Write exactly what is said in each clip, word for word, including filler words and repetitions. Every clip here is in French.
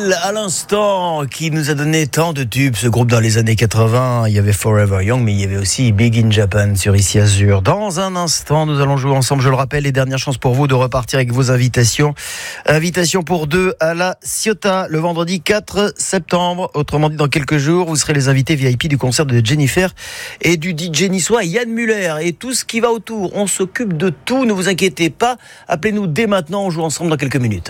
Adele, à l'instant, qui nous a donné tant de tubes, ce groupe dans les années quatre-vingts. Il y avait Forever Young, mais il y avait aussi Big in Japan sur Ici Azur. Dans un instant, nous allons jouer ensemble, je le rappelle, les dernières chances pour vous de repartir avec vos invitations. Invitation pour deux à la Ciotat, le vendredi quatre septembre. Autrement dit, dans quelques jours, vous serez les invités V I P du concert de Jennifer et du D J niçois Yann Muller. Et tout ce qui va autour, on s'occupe de tout, ne vous inquiétez pas. Appelez-nous dès maintenant, on joue ensemble dans quelques minutes.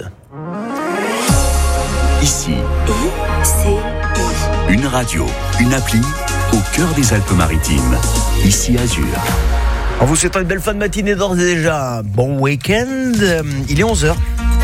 Ici, I C I. Une radio, une appli au cœur des Alpes-Maritimes. Ici Azur. En vous souhaitant une belle fin de matinée d'ores et déjà. Bon week-end. Il est onze heures.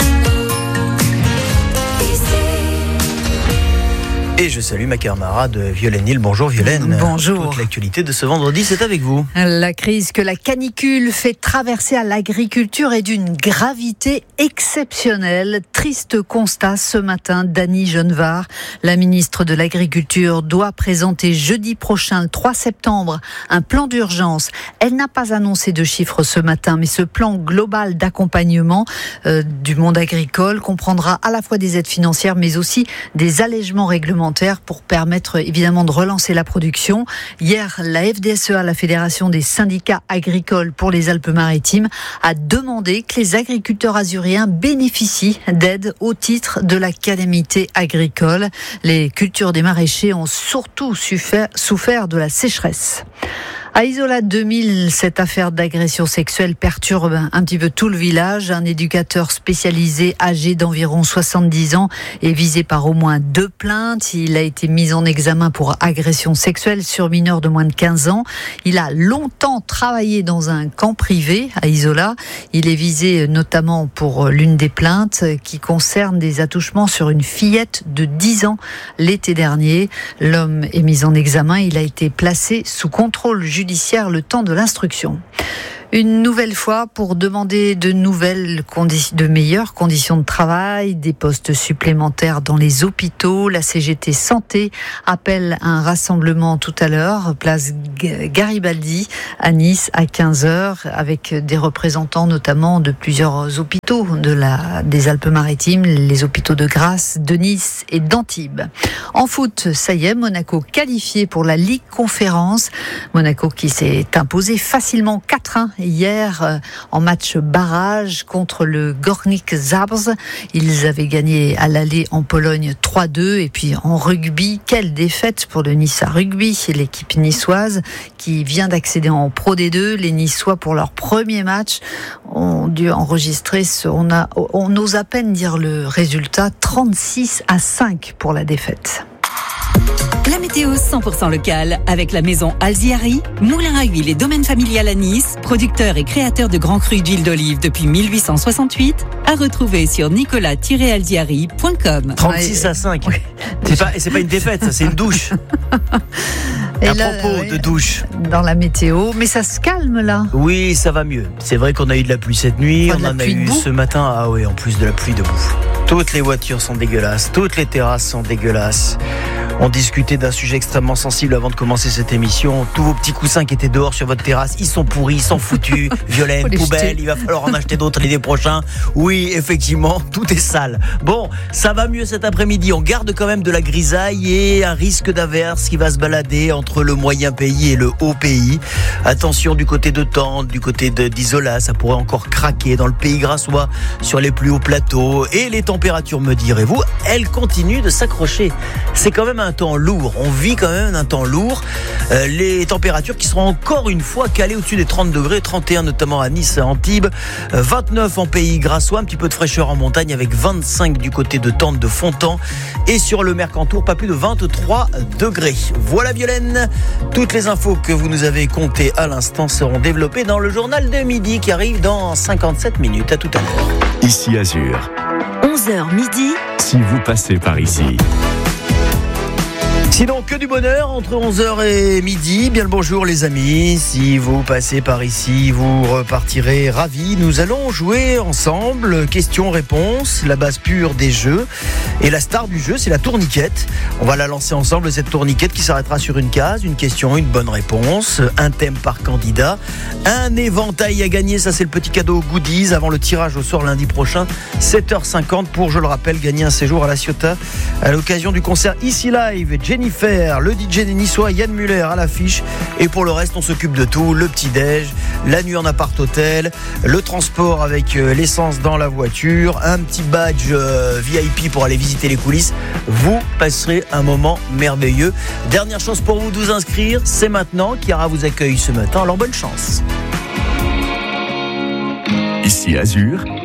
Et je salue ma camarade Violaine Hill. Bonjour Violaine. Bonjour. Toute l'actualité de ce vendredi, c'est avec vous. La crise que la canicule fait traverser à l'agriculture est d'une gravité exceptionnelle. Triste constat ce matin d'Annie Genevard. La ministre de l'Agriculture doit présenter jeudi prochain, le trois septembre, un plan d'urgence. Elle n'a pas annoncé de chiffres ce matin, mais ce plan global d'accompagnement euh, du monde agricole comprendra à la fois des aides financières, mais aussi des allègements réglementaires pour permettre évidemment de relancer la production. Hier, la F D S E A, la Fédération des syndicats agricoles pour les Alpes-Maritimes, a demandé que les agriculteurs azuriens bénéficient d'aides au titre de la calamité agricole. Les cultures des maraîchers ont surtout souffert, souffert de la sécheresse. À Isola deux mille, cette affaire d'agression sexuelle perturbe un petit peu tout le village. Un éducateur spécialisé âgé d'environ soixante-dix ans est visé par au moins deux plaintes. Il a été mis en examen pour agression sexuelle sur mineur de moins de quinze ans. Il a longtemps travaillé dans un camp privé à Isola. Il est visé notamment pour l'une des plaintes qui concerne des attouchements sur une fillette de dix ans l'été dernier. L'homme est mis en examen. Il a été placé sous contrôle judiciaire judiciaire le temps de l'instruction. Une nouvelle fois pour demander de nouvelles conditions, de meilleures conditions de travail, des postes supplémentaires dans les hôpitaux. La C G T Santé appelle à un rassemblement tout à l'heure, place Garibaldi à Nice à quinze heures, avec des représentants notamment de plusieurs hôpitaux de la, des Alpes-Maritimes, les hôpitaux de Grasse, de Nice et d'Antibes. En foot, ça y est, Monaco qualifié pour la Ligue Conférence. Monaco qui s'est imposé facilement quatre un hier euh, en match barrage contre le Górnik Zabrze. Ils avaient gagné à l'aller en Pologne trois deux. Et puis en rugby, quelle défaite pour le Nice Rugby, l'équipe niçoise qui vient d'accéder en Pro D deux. Les Niçois, pour leur premier match, ont dû enregistrer, ce, on, a, on ose à peine dire le résultat, trente-six à cinq pour la défaite. La météo cent pour cent locale avec la maison Alziari, moulin à huile et domaine familial à Nice, producteur et créateur de grands crus d'huile d'olive depuis mille huit cent soixante-huit, à retrouver sur nicolas tiret alziari point com. trente-six à cinq. Oui. C'est pas, c'est pas une défaite, ça, c'est une douche. Et à là, propos oui, de douche. Dans la météo, mais ça se calme là. Oui, ça va mieux. C'est vrai qu'on a eu de la pluie cette nuit, enfin, on en a eu ce matin. Ah oui, en plus de la pluie de boue. Toutes les voitures sont dégueulasses, toutes les terrasses sont dégueulasses. On discutait d'un sujet extrêmement sensible avant de commencer cette émission. Tous vos petits coussins qui étaient dehors sur votre terrasse, ils sont pourris, ils sont foutus. Violaine, poubelle, jeter. Il va falloir en acheter d'autres l'été prochain. Oui, effectivement, tout est sale. Bon, ça va mieux cet après-midi. On garde quand même de la grisaille et un risque d'averse qui va se balader entre le moyen pays et le haut pays. Attention du côté de Tende, du côté de, d'Isola, ça pourrait encore craquer dans le pays grassois sur les plus hauts plateaux. Et les températures, me direz-vous, elles continuent de s'accrocher. C'est quand même un temps lourd, on vit quand même un temps lourd. Euh, les températures qui seront encore une fois calées au-dessus des trente degrés, trente et un notamment à Nice, à Antibes, euh, vingt-neuf en pays grassois, un petit peu de fraîcheur en montagne avec vingt-cinq du côté de Tende, de Fontan, et sur le Mercantour, pas plus de vingt-trois degrés. Voilà Violaine, toutes les infos que vous nous avez comptées à l'instant seront développées dans le journal de midi qui arrive dans cinquante-sept minutes. À tout à l'heure. Ici Azur. onze heures midi. Si vous passez par ici. Sinon, que du bonheur entre onze heures et midi. Bien le bonjour les amis. Si vous passez par ici, vous repartirez ravis. Nous allons jouer ensemble. Questions-réponses, la base pure des jeux. Et la star du jeu, c'est la tourniquette. On va la lancer ensemble, cette tourniquette qui s'arrêtera sur une case. Une question, une bonne réponse. Un thème par candidat. Un éventail à gagner. Ça, c'est le petit cadeau goodies avant le tirage au sort lundi prochain. sept heures cinquante pour, je le rappelle, gagner un séjour à la Ciotat à l'occasion du concert Ici Live. Jennifer, le D J des Niçois, Yann Muller à l'affiche. Et pour le reste, on s'occupe de tout. Le petit-déj, la nuit en appart-hôtel, le transport avec l'essence dans la voiture, un petit badge V I P pour aller visiter les coulisses. Vous passerez un moment merveilleux. Dernière chance pour vous de vous inscrire. C'est maintenant. Chiara vous accueille ce matin. Alors bonne chance. Ici Azur,